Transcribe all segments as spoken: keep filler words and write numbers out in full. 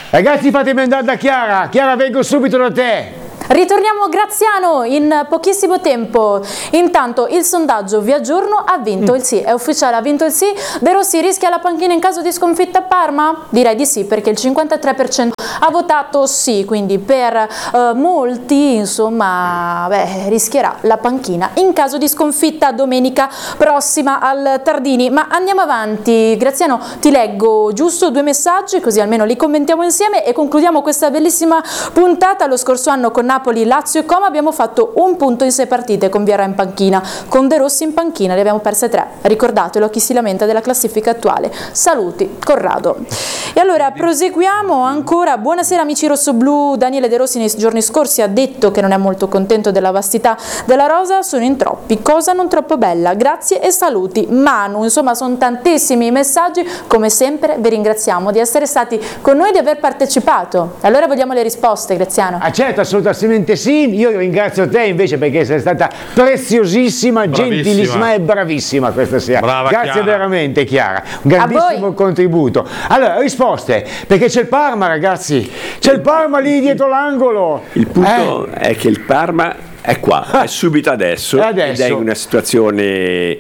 Ragazzi, fatemi andare da Chiara. Chiara, vengo subito da te. Ritorniamo a Graziano in pochissimo tempo. Intanto il sondaggio vi aggiorno, ha vinto il sì, è ufficiale, ha vinto il sì. De Rossi rischia la panchina in caso di sconfitta a Parma? Direi di sì, perché il cinquantatré per cento ha votato sì, quindi per eh, molti insomma beh, rischierà la panchina in caso di sconfitta domenica prossima al Tardini. Ma andiamo avanti, Graziano, ti leggo giusto due messaggi così almeno li commentiamo insieme e concludiamo questa bellissima puntata. Lo scorso anno con Napoli, Lazio e Como abbiamo fatto un punto in sei partite con Vieira in panchina, con De Rossi in panchina ne abbiamo perse tre, ricordatelo a chi si lamenta della classifica attuale. Saluti, Corrado. E allora proseguiamo ancora. Buonasera amici rossoblù. Daniele De Rossi nei giorni scorsi ha detto che non è molto contento della vastità della rosa, sono in troppi, cosa non troppo bella, grazie e saluti. Manu, insomma sono tantissimi i messaggi, come sempre vi ringraziamo di essere stati con noi, di aver partecipato. Allora vogliamo le risposte, Graziano. Ah certo, assolutamente sì, io ringrazio te invece perché sei stata preziosissima, bravissima, gentilissima e bravissima questa sera. Brava, grazie Chiara. Veramente Chiara, un grandissimo contributo. Allora, risposte, perché c'è il Parma ragazzi, c'è il Parma lì dietro l'angolo. Il punto eh. è che il Parma è qua, è subito adesso, adesso. ed è in una situazione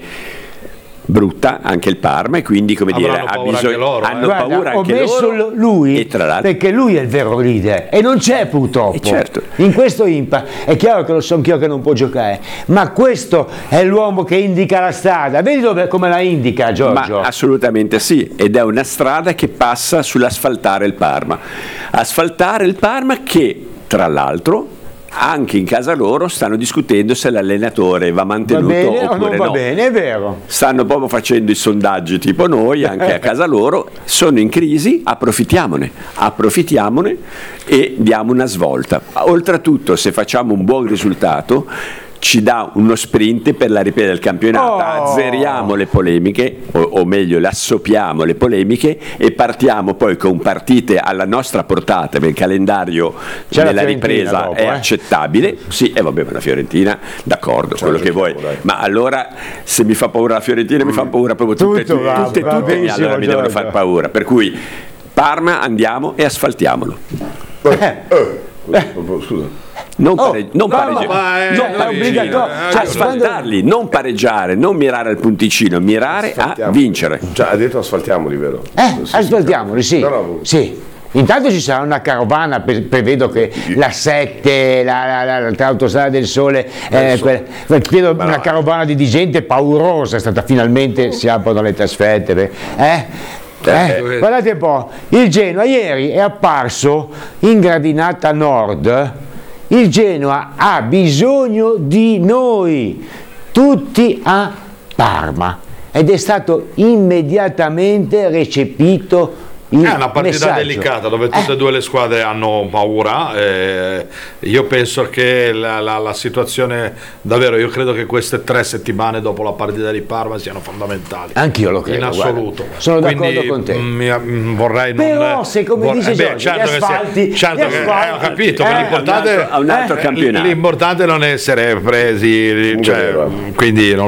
brutta anche il Parma e quindi come Avranno dire ha paura bisogno, anche loro, hanno Guarda, paura anche ho messo loro lui e tra l'altro perché lui è il vero leader e non c'è purtroppo e certo. in questo Impa è chiaro che lo so anch'io che non può giocare, ma questo è l'uomo che indica la strada, vedi dove, come la indica Giorgio? Ma assolutamente sì, ed è una strada che passa sull'asfaltare il Parma asfaltare il Parma che tra l'altro anche in casa loro stanno discutendo se l'allenatore va mantenuto va bene oppure o non va no. bene, è vero. Stanno proprio facendo i sondaggi tipo noi, anche a casa loro, sono in crisi, approfittiamone, approfittiamone e diamo una svolta. Oltretutto, se facciamo un buon risultato, ci dà uno sprint per la ripresa del campionato, oh. azzeriamo le polemiche, o, o meglio le assoppiamo le polemiche e partiamo poi con partite alla nostra portata, perché il calendario C'è della ripresa dopo, è eh? accettabile, sì, e vabbè, ma la Fiorentina, d'accordo, C'è quello che vuoi, dai. ma allora se mi fa paura la Fiorentina, mm. mi fa paura proprio tutte, Tutto, tutte, bravo, tutte, tutte, tutte allora mi devono far paura, per cui Parma andiamo e asfaltiamolo. Eh. Eh. Scusa. Non, Oh, pare, non, no, pareggi- ma è- non è pareggino, obbligatorio. cioè, asfaltarli, non pareggiare, non mirare al punticino, mirare a vincere. Cioè, ha detto asfaltiamoli, vero? Eh, ascoltiamoli, sì. No, no. Sì. Intanto ci sarà una carovana, pre- prevedo che la sette, la, la, la, la l'autostrada del Sole, eh, quella, credo una no. carovana di gente paurosa è stata finalmente, si aprono le trasferte. Eh? Eh, guardate un po', il Genoa ieri è apparso in gradinata nord, il Genoa ha bisogno di noi, tutti a Parma, ed è stato immediatamente recepito il È una partita messaggio. delicata dove tutte e eh. due le squadre hanno paura. Eh, io penso che la, la, la situazione, davvero, io credo che queste tre settimane dopo la partita di Parma siano fondamentali. Anch'io lo credo. In assoluto. Guarda, sono Quindi, d'accordo con te. Mi, vorrei non. Però, se come vorrei, dice beh, Giorgio, certo gli che asfalti, sia, certo gli che asfalti, eh, ho capito, eh, ma l'importante a un altro eh, campionato. l'importante non è essere presi, cioè, Vero. quindi non